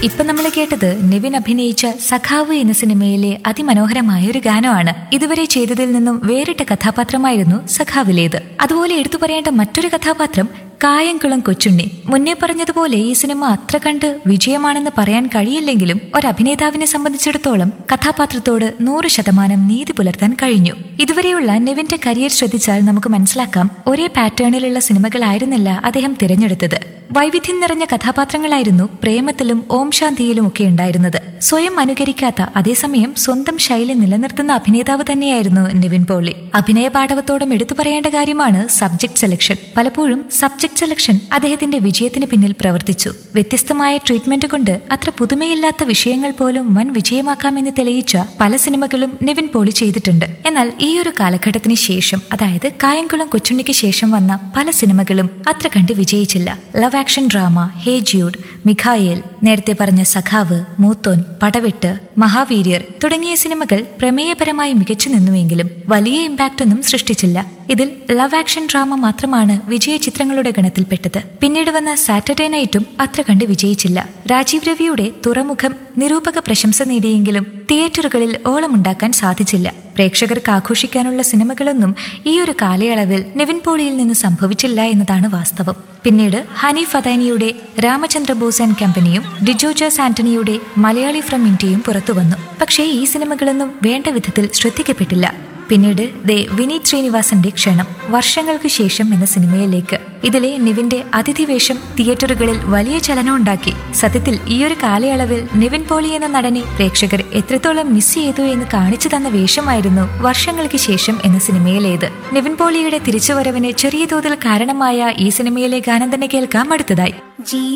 ഇപ്പൊ നമ്മൾ കേട്ടത് നിവിൻ അഭിനയിച്ച സഖാവ് എന്ന സിനിമയിലെ അതിമനോഹരമായ ഒരു ഗാനമാണ്. ഇതുവരെ ചെയ്തതിൽ നിന്നും വേറിട്ട കഥാപാത്രമായിരുന്നു സഖാവിലേത്. അതുപോലെ എടുത്തു പറയേണ്ട മറ്റൊരു കഥാപാത്രം കായംകുളം കൊച്ചുണ്ണി. മുന്നേ പറഞ്ഞതുപോലെ ഈ സിനിമ അത്ര കണ്ട് വിജയമാണെന്ന് പറയാൻ കഴിയില്ലെങ്കിലും ഒരഭിനേതാവിനെ സംബന്ധിച്ചിടത്തോളം കഥാപാത്രത്തോട് 100% നീതി പുലർത്താൻ കഴിഞ്ഞു. ഇതുവരെയുള്ള നിവിന്റെ കരിയർ ശ്രദ്ധിച്ചാൽ നമുക്ക് മനസ്സിലാക്കാം, ഒരേ പാറ്റേണിലുള്ള സിനിമകളായിരുന്നില്ല അദ്ദേഹം തിരഞ്ഞെടുത്തത്. വൈവിധ്യം നിറഞ്ഞ കഥാപാത്രങ്ങളായിരുന്നു പ്രേമത്തിലും ഓം ശാന്തിയിലും ഒക്കെ ഉണ്ടായിരുന്നത്. സ്വയം അനുകരിക്കാത്ത, അതേസമയം സ്വന്തം ശൈലി നിലനിർത്തുന്ന അഭിനേതാവ് തന്നെയായിരുന്നു നിവിൻ പോളി. അഭിനയ പാടവത്തോടും എടുത്തു പറയേണ്ട കാര്യമാണ് സബ്ജക്ട് സെലക്ഷൻ. പലപ്പോഴും സബ്ജക്ട് സെലക്ഷൻ അദ്ദേഹത്തിന്റെ വിജയത്തിന് പിന്നിൽ പ്രവർത്തിച്ചു. വ്യത്യസ്തമായ ട്രീറ്റ്മെന്റ് കൊണ്ട് അത്ര പുതുമയില്ലാത്ത വിഷയങ്ങൾ പോലും വൻ വിജയമാക്കാമെന്ന് തെളിയിച്ച പല സിനിമകളും നിവിൻ പോളി ചെയ്തിട്ടുണ്ട്. എന്നാൽ ഈ ഒരു കാലഘട്ടത്തിന് ശേഷം, അതായത് കായംകുളം കൊച്ചുണ്ണിക്ക് ശേഷം വന്ന പല സിനിമകളും അത്ര കണ്ട് വിജയിച്ചില്ല. ലവ് ആക്ഷൻ ഡ്രാമ ഹേ ജൂഡ്, മിഖായേൽ, നേരത്തെ പറഞ്ഞ സഖാവ്, മൂത്തോൻ, പടവെട്ട്, മഹാവീര്യർ തുടങ്ങിയ സിനിമകൾ പ്രമേയപരമായി മികച്ചു നിന്നുവെങ്കിലും വലിയ ഇമ്പാക്റ്റ് ഒന്നും സൃഷ്ടിച്ചില്ല. ഇതിൽ ലവ് ആക്ഷൻ ഡ്രാമ മാത്രമാണ് വിജയ ചിത്രങ്ങളുടെ ഗണത്തിൽപ്പെട്ടത്. പിന്നീട് വന്ന സാറ്റർഡേ നൈറ്റും അത്ര കണ്ട് വിജയിച്ചില്ല. രാജീവ് രവിയുടെ തുറമുഖം നിരൂപക പ്രശംസ നേടിയെങ്കിലും തിയേറ്ററുകളിൽ ഓളമുണ്ടാക്കാൻ സാധിച്ചില്ല. പ്രേക്ഷകർക്ക് ആഘോഷിക്കാനുള്ള സിനിമകളൊന്നും ഈ ഒരു കാലയളവിൽ നിവിൻ പോളിയിൽ നിന്ന് സംഭവിച്ചില്ല എന്നതാണ് വാസ്തവം. പിന്നീട് ഹനീഫ് അദാനിയുടെ രാമചന്ദ്ര ബോസ് ആൻഡ് കമ്പനിയും ഡിജോജസ് ആന്റണിയുടെ മലയാളി ഫ്രം ഇന്ത്യയും പുറത്തുവന്നു. പക്ഷേ ഈ സിനിമകളൊന്നും വേണ്ട വിധത്തിൽ ശ്രദ്ധിക്കപ്പെട്ടില്ല. പിന്നീട് വിനീത് ശ്രീനിവാസന്റെ ക്ഷണം, വർഷങ്ങൾക്ക് ശേഷം എന്ന സിനിമയിലേക്ക്. ഇതിലെ നിവിന്റെ അതിഥിവേഷം തിയേറ്ററുകളിൽ വലിയ ചലനമുണ്ടാക്കി. സത്യത്തിൽ ഈ ഒരു കാലയളവിൽ നിവിൻ പോളി എന്ന നടനെ പ്രേക്ഷകർ എത്രത്തോളം മിസ് ചെയ്തു എന്ന് കാണിച്ചു തന്ന വേഷമായിരുന്നു വർഷങ്ങൾക്ക് ശേഷം എന്ന സിനിമയിലേത്. നിവിൻ പോളിയുടെ തിരിച്ചുവരവിന് ചെറിയ തോതിൽ കാരണമായ ഈ സിനിമയിലെ ഗാനം തന്നെ കേൾക്കാം അടുത്തതായി.